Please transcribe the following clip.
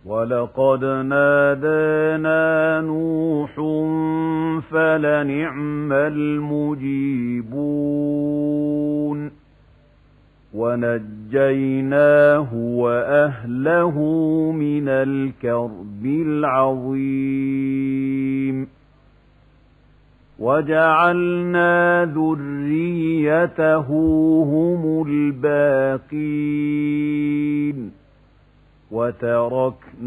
وَلَقَدْ نَادَانَا نُوحٌ فَلَنِعْمَ الْمُجِيبُونَ وَنَجَّيْنَاهُ وَأَهْلَهُ مِنَ الْكَرْبِ الْعَظِيمِ وَجَعَلْنَا ذُرِّيَّتَهُ هُمُ الْبَاقِينَ وَتَرَكْنَا